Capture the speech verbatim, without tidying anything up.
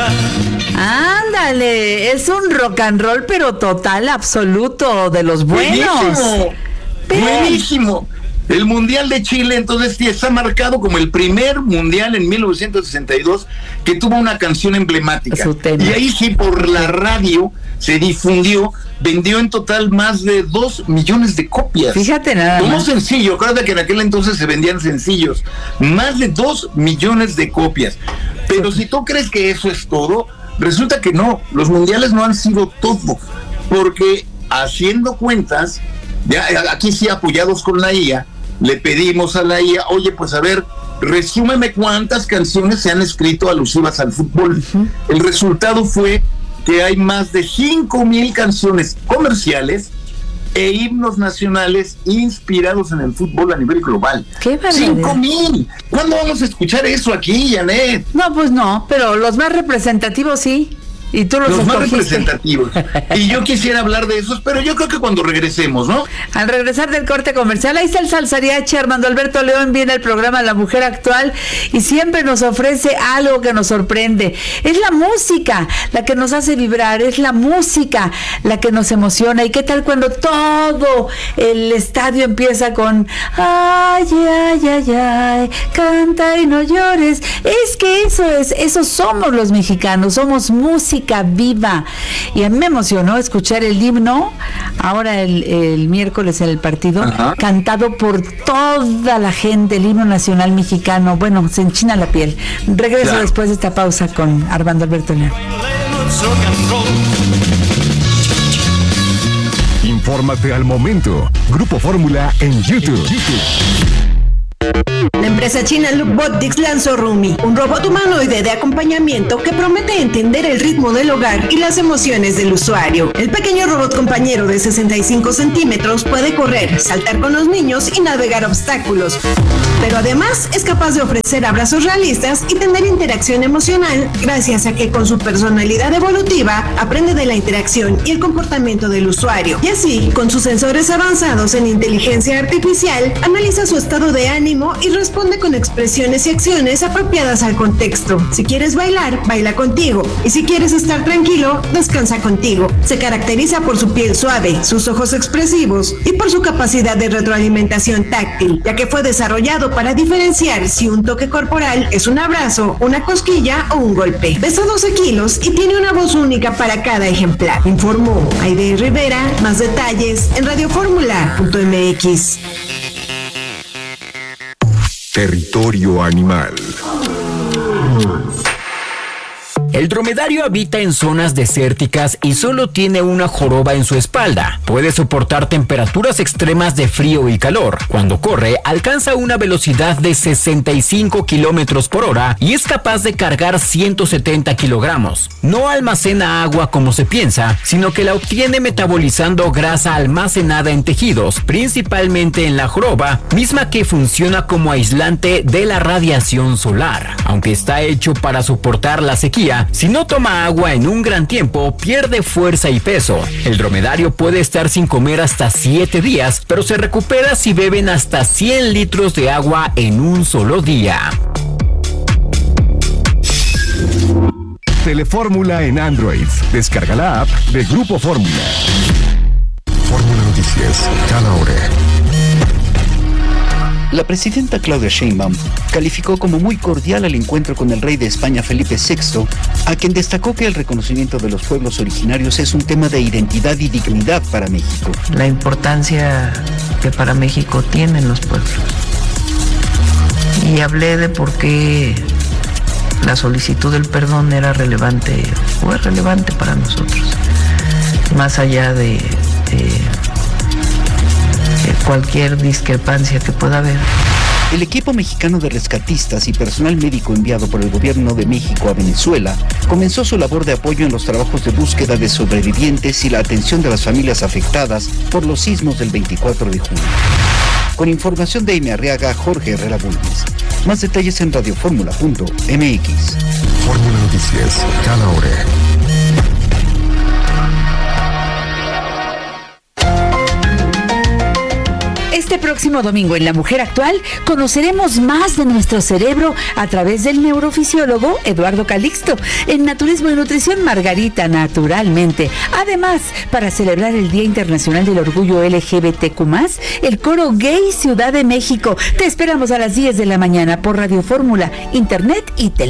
Ándale, es un rock and roll, pero total, absoluto, de los buenos. Buenísimo, Pero... buenísimo. El Mundial de Chile, entonces, está marcado como el primer Mundial en mil novecientos sesenta y dos que tuvo una canción emblemática. Y ahí sí, por la radio, se difundió, vendió en total más de dos millones de copias. Fíjate nada Como más. sencillo, acuérdate que en aquel entonces se vendían sencillos. Más de dos millones de copias. Pero si tú crees que eso es todo, resulta que no. Los mundiales no han sido todo. Porque haciendo cuentas, ya aquí sí apoyados con la I A, le pedimos a la I A, oye, pues a ver, resúmeme cuántas canciones se han escrito alusivas al fútbol. Uh-huh. El resultado fue que hay más de cinco mil canciones comerciales e himnos nacionales inspirados en el fútbol a nivel global. ¡Qué barbaridad! ¡Cinco mil! ¿Cuándo vamos a escuchar eso aquí, Janet? No, pues no, pero los más representativos sí. Y tú los, los escogiste. Más representativos. Y yo quisiera hablar de esos, pero yo creo que cuando regresemos, ¿no? Al regresar del corte comercial, ahí está el salsariache. Armando Alberto León viene al programa La Mujer Actual y siempre nos ofrece algo que nos sorprende. Es la música la que nos hace vibrar, es la música la que nos emociona. ¿Y qué tal cuando todo el estadio empieza con ay, ay, ay, ay, canta y no llores? Es que eso es, eso somos los mexicanos, somos música viva. Y a mí me emocionó escuchar el himno ahora el, el miércoles en el partido. Ajá. Cantado por toda la gente, el himno nacional mexicano. Bueno, se enchina la piel. Regreso claro. Después de esta pausa con Armando Alberto León. Infórmate al momento. Grupo Fórmula en YouTube. En YouTube. La empresa china Lookbotics lanzó Rumi, un robot humanoide de acompañamiento que promete entender el ritmo del hogar y las emociones del usuario. El pequeño robot compañero de sesenta y cinco centímetros puede correr, saltar con los niños y navegar obstáculos. Pero además es capaz de ofrecer abrazos realistas y tener interacción emocional gracias a que con su personalidad evolutiva aprende de la interacción y el comportamiento del usuario. Y así, con sus sensores avanzados en inteligencia artificial, analiza su estado de ánimo y responde con expresiones y acciones apropiadas al contexto. Si quieres bailar, baila contigo. Y si quieres estar tranquilo, descansa contigo. Se caracteriza por su piel suave, sus ojos expresivos y por su capacidad de retroalimentación táctil, ya que fue desarrollado para diferenciar si un toque corporal es un abrazo, una cosquilla o un golpe. Pesa doce kilos y tiene una voz única para cada ejemplar. Informó Aide Rivera. Más detalles en radio fórmula punto m x. Territorio animal. El dromedario habita en zonas desérticas y solo tiene una joroba en su espalda. Puede soportar temperaturas extremas de frío y calor. Cuando corre, alcanza una velocidad de sesenta y cinco kilómetros por hora y es capaz de cargar ciento setenta kilogramos. No almacena agua como se piensa, sino que la obtiene metabolizando grasa almacenada en tejidos, principalmente en la joroba, misma que funciona como aislante de la radiación solar. Aunque está hecho para soportar la sequía, si no toma agua en un gran tiempo, pierde fuerza y peso. El dromedario puede estar sin comer hasta siete días, pero se recupera si beben hasta cien litros de agua en un solo día. Telefórmula en Android. Descarga la app de Grupo Fórmula. Fórmula Noticias, cada hora. La presidenta Claudia Sheinbaum calificó como muy cordial el encuentro con el rey de España Felipe sexto, a quien destacó que el reconocimiento de los pueblos originarios es un tema de identidad y dignidad para México. La importancia que para México tienen los pueblos. Y hablé de por qué la solicitud del perdón era relevante, o es relevante para nosotros, más allá de... de cualquier discrepancia que pueda haber. El equipo mexicano de rescatistas y personal médico enviado por el gobierno de México a Venezuela comenzó su labor de apoyo en los trabajos de búsqueda de sobrevivientes y la atención de las familias afectadas por los sismos del veinticuatro de junio. Con información de Amy Arriaga, Jorge Herrera Bulnes. Más detalles en radio fórmula punto m x. Fórmula Noticias, cada hora. Este próximo domingo en La Mujer Actual conoceremos más de nuestro cerebro a través del neurofisiólogo Eduardo Calixto. En Naturismo y Nutrición, Margarita Naturalmente. Además, para celebrar el Día Internacional del Orgullo L G B T Q más, el Coro Gay Ciudad de México. Te esperamos a las diez de la mañana por Radio Fórmula, Internet y Televisión.